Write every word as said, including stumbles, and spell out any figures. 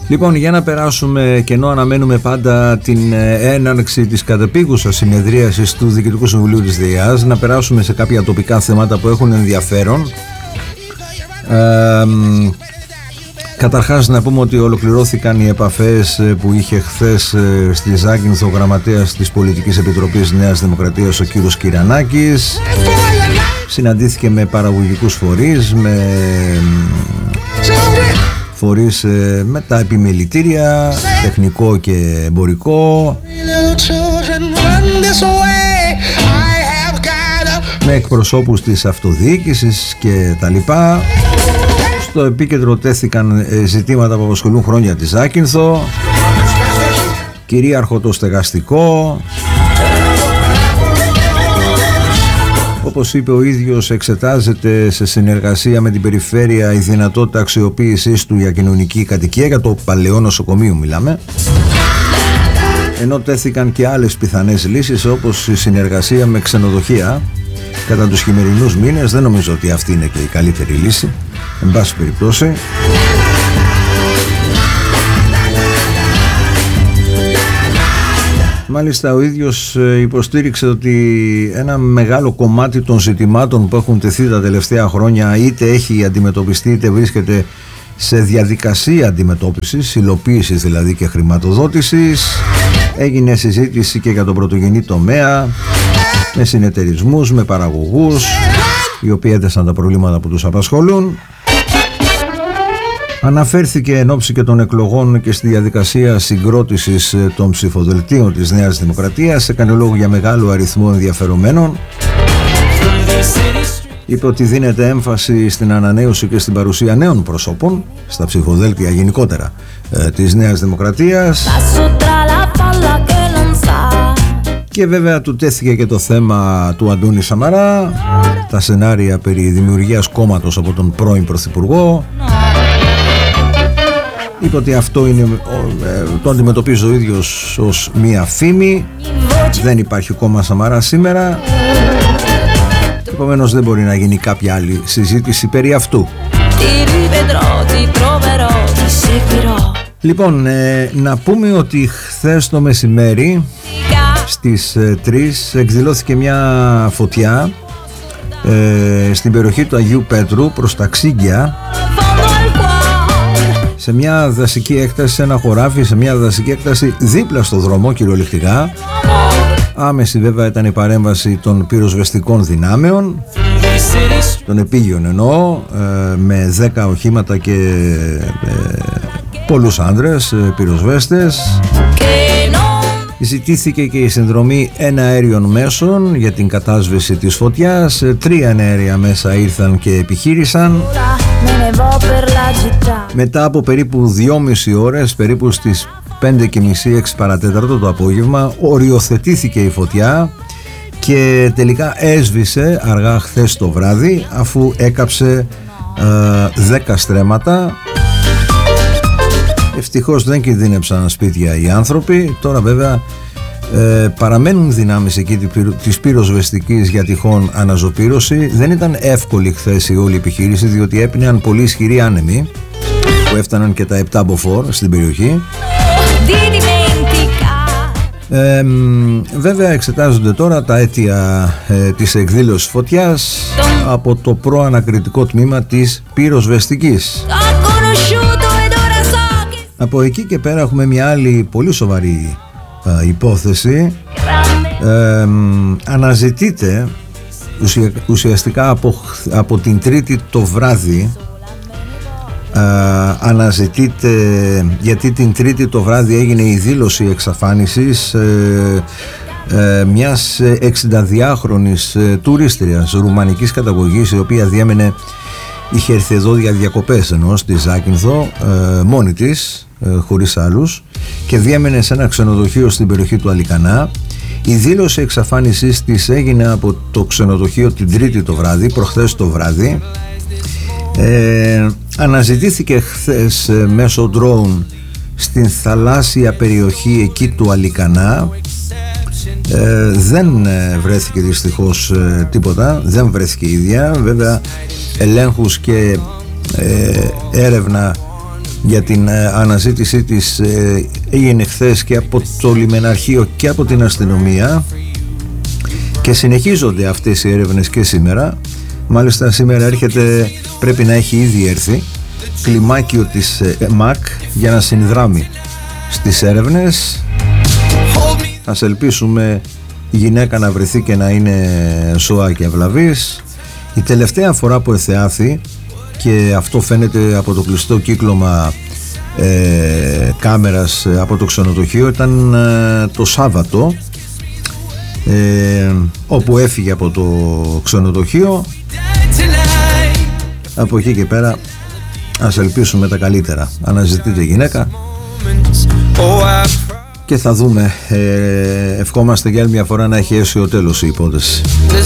Λοιπόν, για να περάσουμε, και ενώ αναμένουμε πάντα την έναρξη της κατεπίγουσας συνεδρίασης του Διοικητικού Συμβουλίου της ΔΕΙΑΣ, να περάσουμε σε κάποια τοπικά θέματα που έχουν ενδιαφέρον. Ε, καταρχάς να πούμε ότι ολοκληρώθηκαν οι επαφές που είχε χθες στη Ζάκυνθο ο γραμματέας της Πολιτικής Επιτροπής Νέας Δημοκρατίας, ο κύριος Κυρανάκης. Συναντήθηκε με παραγωγικούς φορείς, με φορείς με τα επιμελητήρια, τεχνικό και εμπορικό, με εκπροσώπους της αυτοδιοίκησης και τα λοιπά. Στο επίκεντρο τέθηκαν ζητήματα που απασχολούν χρόνια τη Ζάκυνθο, κυρίαρχο το στεγαστικό. Όπως είπε ο ίδιος, εξετάζεται σε συνεργασία με την περιφέρεια η δυνατότητα αξιοποίησης του για κοινωνική κατοικία, για το παλαιό νοσοκομείο μιλάμε. Ενώ τέθηκαν και άλλες πιθανές λύσεις, όπως η συνεργασία με ξενοδοχεία κατά τους χειμερινούς μήνες. Δεν νομίζω ότι αυτή είναι και η καλύτερη λύση, εν πάση περιπτώσει. Μάλιστα ο ίδιος υποστήριξε ότι ένα μεγάλο κομμάτι των ζητημάτων που έχουν τεθεί τα τελευταία χρόνια είτε έχει αντιμετωπιστεί είτε βρίσκεται σε διαδικασία αντιμετώπισης, υλοποίησης δηλαδή και χρηματοδότησης. Έγινε συζήτηση και για τον πρωτογενή τομέα, με συνεταιρισμούς, με παραγωγούς, οι οποίοι έδεσαν τα προβλήματα που τους απασχολούν. Αναφέρθηκε εν ώψη και των εκλογών και στη διαδικασία συγκρότησης των ψηφοδελτίων της Νέας Δημοκρατίας. Έκανε λόγο για μεγάλο αριθμό ενδιαφερομένων. Είπε ότι δίνεται έμφαση στην ανανέωση και στην παρουσία νέων προσώπων στα ψηφοδέλτια γενικότερα ε, της Νέας Δημοκρατίας. Και βέβαια του τέθηκε και το θέμα του Αντώνη Σαμαρά, τα σενάρια περί δημιουργίας κόμματος από τον πρώην Πρωθυπουργό. Είπε ότι αυτό είναι, το αντιμετωπίζει ο ίδιος ως μία φήμη. Δεν υπάρχει κόμμα Σαμαρά σήμερα. Επομένως δεν μπορεί να γίνει κάποια άλλη συζήτηση περί αυτού. Λοιπόν, ε, να πούμε ότι χθες το μεσημέρι στις ε, τρεις εκδηλώθηκε μια φωτιά ε, στην περιοχή του Αγίου Πέτρου προς τα Ξύγκια, σε μια δασική έκταση, σε ένα χωράφι, σε μια δασική έκταση δίπλα στο δρόμο κυριολεκτικά. Άμεση βέβαια ήταν η παρέμβαση των πυροσβεστικών δυνάμεων, των επίγειων εννοώ, ε, με δέκα οχήματα και ε, πολλούς άντρες ε, πυροσβέστες. Ζητήθηκε και η συνδρομή εναέριων μέσων για την κατάσβεση της φωτιάς. Τρία εναέρια μέσα ήρθαν και επιχείρησαν. Μετά από περίπου δυόμιση ώρες, περίπου στις πέντε και μισή έξι παρατέταρτο το απόγευμα, οριοθετήθηκε η φωτιά και τελικά έσβησε αργά χθες το βράδυ, αφού έκαψε ε, δέκα στρέμματα. Ευτυχώς δεν κινδύνεψαν σπίτια οι άνθρωποι. Τώρα βέβαια ε, παραμένουν δυνάμεις εκεί της πυροσβεστικής για τυχόν αναζωπήρωση. Δεν ήταν εύκολη χθες η όλη επιχείρηση, διότι έπιναν πολύ ισχυροί άνεμοι που έφταναν και τα επτά μποφόρ στην περιοχή. Ε, βέβαια εξετάζονται τώρα τα αίτια ε, της εκδήλωσης φωτιάς από το προανακριτικό τμήμα της πυροσβεστικής. Από εκεί και πέρα έχουμε μια άλλη πολύ σοβαρή ε, υπόθεση. Ε, αναζητείται ουσια, ουσιαστικά από, από την Τρίτη το βράδυ, ε, αναζητείται, γιατί την Τρίτη το βράδυ έγινε η δήλωση εξαφάνισης ε, ε, μιας εξηνταδυάχρονης ε, τουρίστριας ρουμανικής καταγωγής, η οποία διέμενε, είχε έρθει εδώ για διακοπές ενώ στη Ζάκυνθο ε, μόνη της, ε, χωρίς άλλους, και διέμενε σε ένα ξενοδοχείο στην περιοχή του Αλικανά. Η δήλωση εξαφάνισής της έγινε από το ξενοδοχείο την Τρίτη το βράδυ, προχθές το βράδυ. Ε, αναζητήθηκε χθες ε, μέσω drone στην θαλάσσια περιοχή εκεί του Αλικανά. Ε, δεν ε, βρέθηκε δυστυχώς ε, τίποτα, δεν βρέθηκε η ίδια. Βέβαια ελέγχους και ε, έρευνα για την ε, αναζήτησή της ε, έγινε χθες και από το λιμεναρχείο και από την αστυνομία και συνεχίζονται αυτές οι έρευνες και σήμερα. Μάλιστα σήμερα έρχεται, πρέπει να έχει ήδη έρθει, κλιμάκιο της ε, ΜΑΚ για να συνδράμει στις έρευνες. Ας ελπίσουμε η γυναίκα να βρεθεί και να είναι σώα και ευλαβής. Η τελευταία φορά που εθεάθη, και αυτό φαίνεται από το κλειστό κύκλωμα ε, κάμερας από το ξενοδοχείο, ήταν ε, το Σάββατο, ε, όπου έφυγε από το ξενοδοχείο. Από εκεί και πέρα ας ελπίσουμε τα καλύτερα. Αναζητείται η γυναίκα και θα δούμε. ε, Ευχόμαστε για άλλη μια φορά να έχει αίσιο τέλος η υπόθεση.